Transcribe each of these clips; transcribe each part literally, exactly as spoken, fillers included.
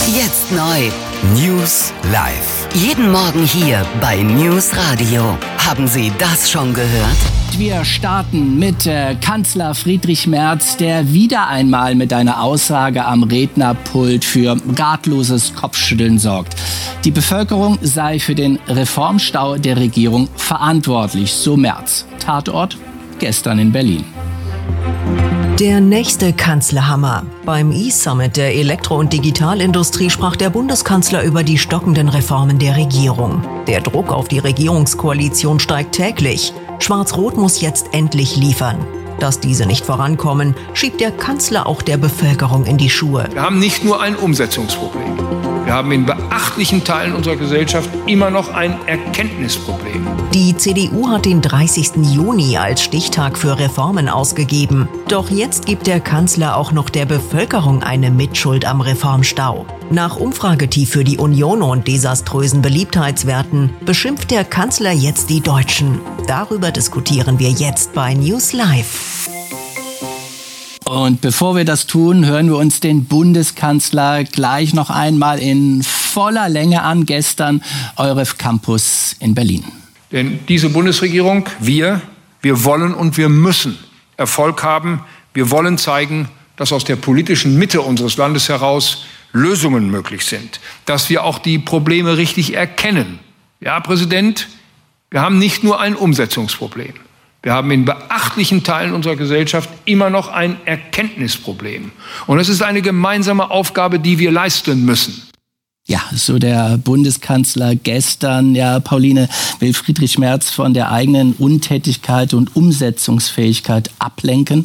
Jetzt neu. News live. Jeden Morgen hier bei News Radio. Haben Sie das schon gehört? Wir starten mit äh, Kanzler Friedrich Merz, der wieder einmal mit einer Aussage am Rednerpult für ratloses Kopfschütteln sorgt. Die Bevölkerung sei für den Reformstau der Regierung verantwortlich, so Merz. Tatort gestern in Berlin. Der nächste Kanzlerhammer. Beim E-Summit der Elektro- und Digitalindustrie sprach der Bundeskanzler über die stockenden Reformen der Regierung. Der Druck auf die Regierungskoalition steigt täglich. Schwarz-Rot muss jetzt endlich liefern. Dass diese nicht vorankommen, schiebt der Kanzler auch der Bevölkerung in die Schuhe. Wir haben nicht nur ein Umsetzungsproblem. Wir haben in beachtlichen Teilen unserer Gesellschaft immer noch ein Erkenntnisproblem. Die C D U hat den dreißigsten Juni als Stichtag für Reformen ausgegeben. Doch jetzt gibt der Kanzler auch noch der Bevölkerung eine Mitschuld am Reformstau. Nach Umfragetief für die Union und desaströsen Beliebtheitswerten beschimpft der Kanzler jetzt die Deutschen. Darüber diskutieren wir jetzt bei News Live. Und bevor wir das tun, hören wir uns den Bundeskanzler gleich noch einmal in voller Länge an. Gestern EUREF Campus in Berlin. Denn diese Bundesregierung, wir, wir wollen und wir müssen Erfolg haben. Wir wollen zeigen, dass aus der politischen Mitte unseres Landes heraus Lösungen möglich sind. Dass wir auch die Probleme richtig erkennen. Ja, Präsident, wir haben nicht nur ein Umsetzungsproblem. Wir haben in beachtlichen Teilen unserer Gesellschaft immer noch ein Erkenntnisproblem. Und es ist eine gemeinsame Aufgabe, die wir leisten müssen. Ja, so der Bundeskanzler gestern. Ja, Pauline, will Friedrich Merz von der eigenen Untätigkeit und Umsetzungsfähigkeit ablenken?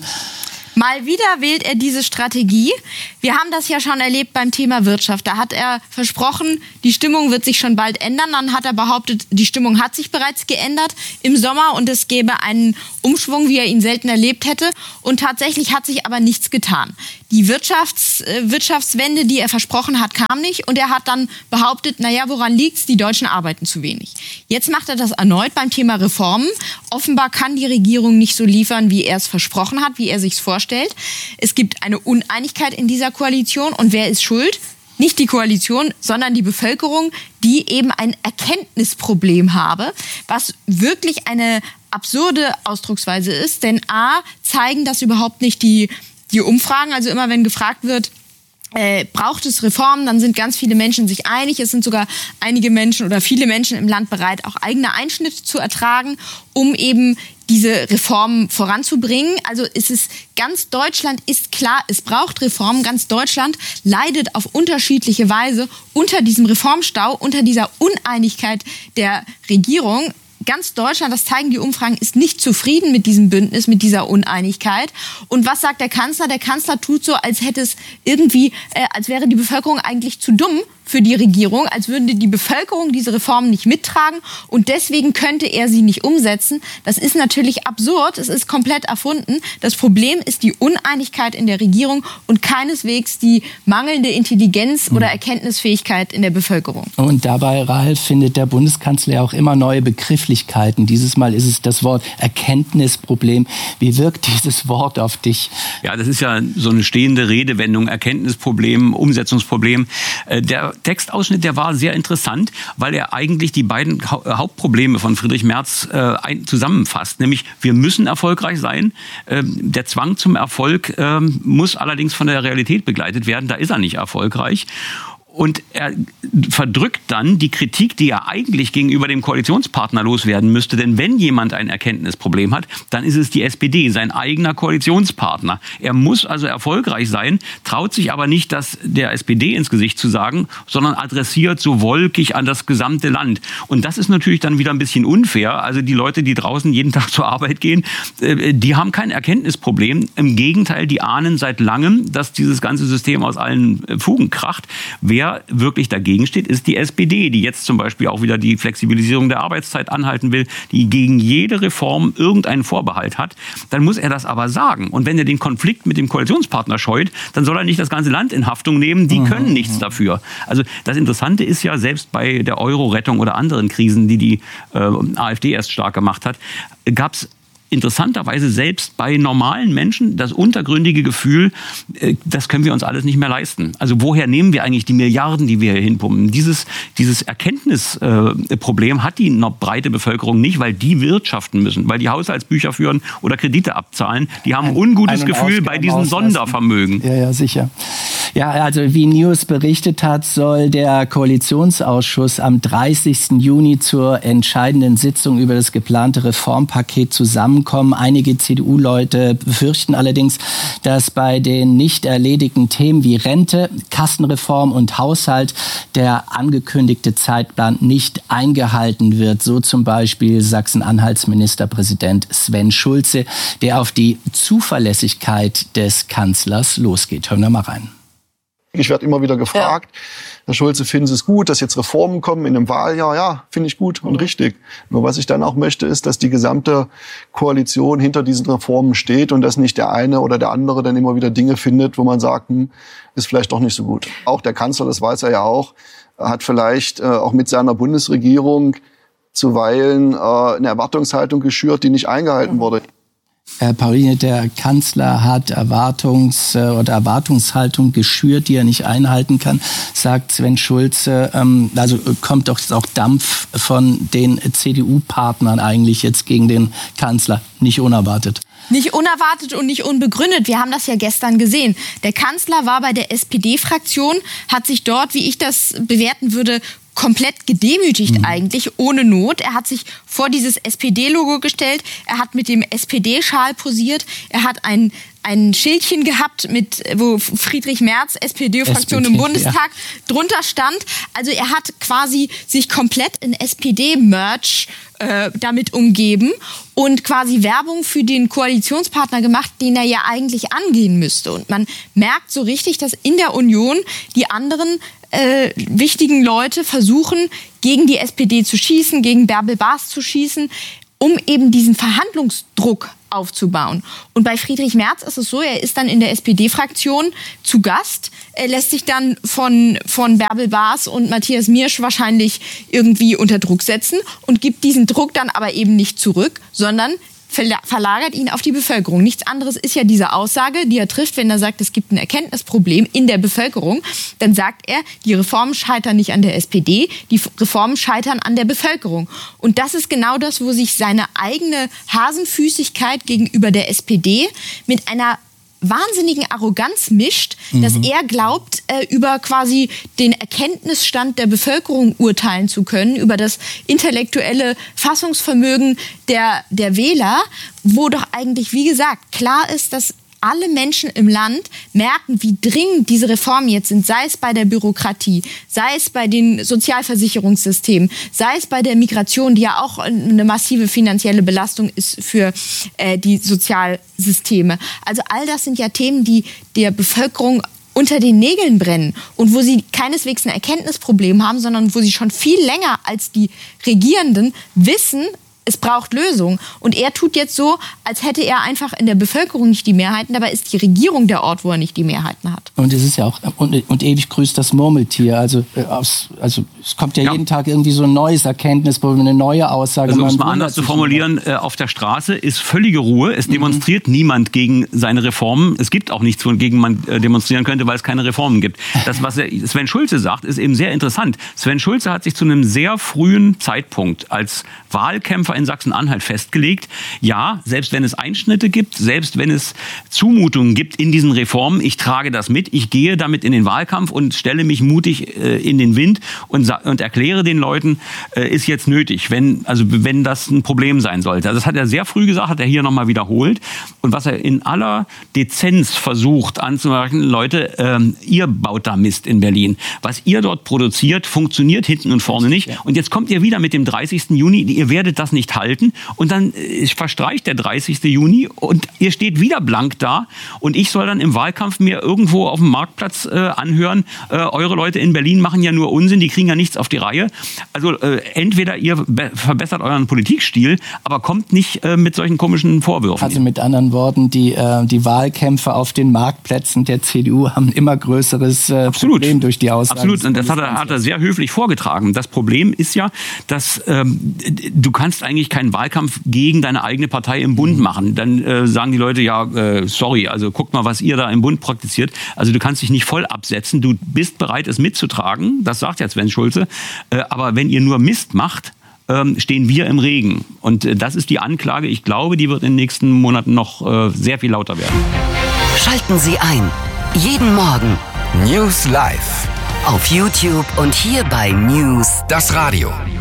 Mal wieder wählt er diese Strategie. Wir haben das ja schon erlebt beim Thema Wirtschaft. Da hat er versprochen, die Stimmung wird sich schon bald ändern. Dann hat er behauptet, die Stimmung hat sich bereits geändert im Sommer und es gäbe einen Umschwung, wie er ihn selten erlebt hätte. Und tatsächlich hat sich aber nichts getan. Die Wirtschafts-, äh, Wirtschaftswende, die er versprochen hat, kam nicht. Und er hat dann behauptet, naja, woran liegt's? Die Deutschen arbeiten zu wenig. Jetzt macht er das erneut beim Thema Reformen. Offenbar kann die Regierung nicht so liefern, wie er es versprochen hat, wie er sich's vorstellt. Es gibt eine Uneinigkeit in dieser Koalition. Und wer ist schuld? Nicht die Koalition, sondern die Bevölkerung, die eben ein Erkenntnisproblem habe, was wirklich eine absurde Ausdrucksweise ist. Denn A, zeigen das überhaupt nicht die, die Umfragen. Also immer wenn gefragt wird, Äh, braucht es Reformen, dann sind ganz viele Menschen sich einig. Es sind sogar einige Menschen oder viele Menschen im Land bereit, auch eigene Einschnitte zu ertragen, um eben diese Reformen voranzubringen. Also es ist, ganz Deutschland ist klar, es braucht Reformen. Ganz Deutschland leidet auf unterschiedliche Weise unter diesem Reformstau, unter dieser Uneinigkeit der Regierung. Ganz Deutschland, das zeigen die Umfragen, ist nicht zufrieden mit diesem Bündnis, mit dieser Uneinigkeit. Und was sagt der Kanzler? Der Kanzler tut so, als hätte es irgendwie, äh, als wäre die Bevölkerung eigentlich zu dumm für die Regierung, als würde die Bevölkerung diese Reformen nicht mittragen und deswegen könnte er sie nicht umsetzen. Das ist natürlich absurd, es ist komplett erfunden. Das Problem ist die Uneinigkeit in der Regierung und keineswegs die mangelnde Intelligenz oder Erkenntnisfähigkeit in der Bevölkerung. Und dabei, Ralf, findet der Bundeskanzler auch immer neue Begrifflichkeiten. Dieses Mal ist es das Wort Erkenntnisproblem. Wie wirkt dieses Wort auf dich? Ja, das ist ja so eine stehende Redewendung, Erkenntnisproblem, Umsetzungsproblem. Der Textausschnitt, der war sehr interessant, weil er eigentlich die beiden Hauptprobleme von Friedrich Merz äh, ein, zusammenfasst. Nämlich, wir müssen erfolgreich sein. Ähm, der Zwang zum Erfolg ähm, muss allerdings von der Realität begleitet werden. Da ist er nicht erfolgreich. Und er verdrückt dann die Kritik, die er eigentlich gegenüber dem Koalitionspartner loswerden müsste. Denn wenn jemand ein Erkenntnisproblem hat, dann ist es die S P D, sein eigener Koalitionspartner. Er muss also erfolgreich sein, traut sich aber nicht, das der S P D ins Gesicht zu sagen, sondern adressiert so wolkig an das gesamte Land. Und das ist natürlich dann wieder ein bisschen unfair. Also die Leute, die draußen jeden Tag zur Arbeit gehen, die haben kein Erkenntnisproblem. Im Gegenteil, die ahnen seit langem, dass dieses ganze System aus allen Fugen kracht. Wer wirklich dagegen steht, ist die S P D, die jetzt zum Beispiel auch wieder die Flexibilisierung der Arbeitszeit anhalten will, die gegen jede Reform irgendeinen Vorbehalt hat. Dann muss er das aber sagen. Und wenn er den Konflikt mit dem Koalitionspartner scheut, dann soll er nicht das ganze Land in Haftung nehmen. Die können nichts dafür. Also das Interessante ist ja, selbst bei der Euro-Rettung oder anderen Krisen, die die äh, AfD erst stark gemacht hat, gab es interessanterweise selbst bei normalen Menschen das untergründige Gefühl, äh, das können wir uns alles nicht mehr leisten. Also woher nehmen wir eigentlich die Milliarden, die wir hier hinpumpen? Dieses, dieses Erkenntnisproblem äh, hat die noch breite Bevölkerung nicht, weil die wirtschaften müssen, weil die Haushaltsbücher führen oder Kredite abzahlen. Die haben ein ungutes Gefühl bei diesen Sondervermögen. Ja, ja, sicher. Ja, also wie News berichtet hat, soll der Koalitionsausschuss am dreißigsten Juni zur entscheidenden Sitzung über das geplante Reformpaket zusammenkommen. Einige C D U-Leute befürchten allerdings, dass bei den nicht erledigten Themen wie Rente, Kassenreform und Haushalt der angekündigte Zeitplan nicht eingehalten wird. So zum Beispiel Sachsen-Anhalts Ministerpräsident Sven Schulze, der auf die Zuverlässigkeit des Kanzlers losgeht. Hören wir mal rein. Ich werde immer wieder gefragt, ja. Herr Schulze, finden Sie es gut, dass jetzt Reformen kommen in einem Wahljahr? Ja, finde ich gut und richtig. Nur was ich dann auch möchte, ist, dass die gesamte Koalition hinter diesen Reformen steht und dass nicht der eine oder der andere dann immer wieder Dinge findet, wo man sagt, hm, ist vielleicht doch nicht so gut. Auch der Kanzler, das weiß er ja auch, hat vielleicht äh, auch mit seiner Bundesregierung zuweilen äh, eine Erwartungshaltung geschürt, die nicht eingehalten wurde. Herr Pauline, der Kanzler hat Erwartungs- oder Erwartungshaltung geschürt, die er nicht einhalten kann, sagt Sven Schulze. Also kommt doch auch Dampf von den C D U-Partnern eigentlich jetzt gegen den Kanzler, nicht unerwartet. Nicht unerwartet und nicht unbegründet. Wir haben das ja gestern gesehen. Der Kanzler war bei der S P D-Fraktion, hat sich dort, wie ich das bewerten würde, komplett gedemütigt mhm. eigentlich, ohne Not. Er hat sich vor dieses S P D-Logo gestellt, er hat mit dem S P D-Schal posiert, er hat ein ein Schildchen gehabt, mit wo Friedrich Merz, S P D-Fraktion im Bundestag, ja. drunter stand. Also er hat quasi sich komplett in S P D-Merch äh, damit umgeben und quasi Werbung für den Koalitionspartner gemacht, den er ja eigentlich angehen müsste. Und man merkt so richtig, dass in der Union die anderen äh, wichtigen Leute versuchen, gegen die S P D zu schießen, gegen Bärbel Baas zu schießen, um eben diesen Verhandlungsdruck aufzubauen. Und bei Friedrich Merz ist es so, er ist dann in der S P D-Fraktion zu Gast. Er lässt sich dann von, von Bärbel Baas und Matthias Miersch wahrscheinlich irgendwie unter Druck setzen und gibt diesen Druck dann aber eben nicht zurück, sondern verlagert ihn auf die Bevölkerung. Nichts anderes ist ja diese Aussage, die er trifft, wenn er sagt, es gibt ein Erkenntnisproblem in der Bevölkerung. Dann sagt er, die Reformen scheitern nicht an der S P D, die Reformen scheitern an der Bevölkerung. Und das ist genau das, wo sich seine eigene Hasenfüßigkeit gegenüber der S P D mit einer wahnsinnigen Arroganz mischt, mhm. dass er glaubt, äh, über quasi den Erkenntnisstand der Bevölkerung urteilen zu können, über das intellektuelle Fassungsvermögen der, der Wähler, wo doch eigentlich, wie gesagt, klar ist, dass alle Menschen im Land merken, wie dringend diese Reformen jetzt sind, sei es bei der Bürokratie, sei es bei den Sozialversicherungssystemen, sei es bei der Migration, die ja auch eine massive finanzielle Belastung ist für äh, die Sozialsysteme. Also all das sind ja Themen, die der Bevölkerung unter den Nägeln brennen und wo sie keineswegs ein Erkenntnisproblem haben, sondern wo sie schon viel länger als die Regierenden wissen, es braucht Lösungen. Und er tut jetzt so, als hätte er einfach in der Bevölkerung nicht die Mehrheiten. Dabei ist die Regierung der Ort, wo er nicht die Mehrheiten hat. Und es ist ja auch, und, und ewig grüßt das Murmeltier. Also, äh, aus, also es kommt ja, ja jeden Tag irgendwie so ein neues Erkenntnis, eine neue Aussage. Also, um es mal anders zu formulieren, äh, auf der Straße ist völlige Ruhe. Es demonstriert mhm. niemand gegen seine Reformen. Es gibt auch nichts, wogegen man äh, demonstrieren könnte, weil es keine Reformen gibt. Das, was er, Sven Schulze sagt, ist eben sehr interessant. Sven Schulze hat sich zu einem sehr frühen Zeitpunkt als Wahlkämpfer in Sachsen-Anhalt festgelegt, ja, selbst wenn es Einschnitte gibt, selbst wenn es Zumutungen gibt in diesen Reformen, ich trage das mit, ich gehe damit in den Wahlkampf und stelle mich mutig äh, in den Wind und, und erkläre den Leuten, äh, ist jetzt nötig, wenn, also wenn das ein Problem sein sollte. Also das hat er sehr früh gesagt, hat er hier nochmal wiederholt. Und was er in aller Dezenz versucht anzumerken, Leute, ähm, ihr baut da Mist in Berlin. Was ihr dort produziert, funktioniert hinten und vorne nicht. Und jetzt kommt ihr wieder mit dem dreißigsten Juni, ihr werdet das nicht halten. Und dann äh, verstreicht der dreißigste Juni und ihr steht wieder blank da. Und ich soll dann im Wahlkampf mir irgendwo auf dem Marktplatz äh, anhören, äh, eure Leute in Berlin machen ja nur Unsinn, die kriegen ja nichts auf die Reihe. Also äh, entweder ihr be- verbessert euren Politikstil, aber kommt nicht äh, mit solchen komischen Vorwürfen. Also mit anderen Worten, die, äh, die Wahlkämpfe auf den Marktplätzen der C D U haben immer größeres äh, Problem durch die Aussagen. Absolut, und das hat er, hat er sehr höflich vorgetragen. Das Problem ist ja, dass ähm, du kannst eigentlich eigentlich keinen Wahlkampf gegen deine eigene Partei im Bund machen. Dann äh, sagen die Leute, ja, äh, sorry, also guckt mal, was ihr da im Bund praktiziert. Also du kannst dich nicht voll absetzen. Du bist bereit, es mitzutragen. Das sagt ja Sven Schulze. Äh, aber wenn ihr nur Mist macht, ähm, stehen wir im Regen. Und äh, das ist die Anklage. Ich glaube, die wird in den nächsten Monaten noch äh, sehr viel lauter werden. Schalten Sie ein. Jeden Morgen. News Live. Auf YouTube und hier bei News. Das Radio.